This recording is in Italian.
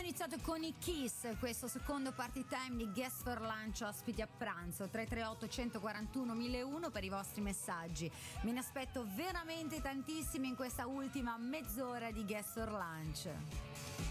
iniziato con i Kiss, questo secondo party time di Guest for Lunch, ospiti a pranzo. 338 141 1001 per i vostri messaggi. Me ne aspetto veramente tantissimi in questa ultima mezz'ora di Guest for Lunch.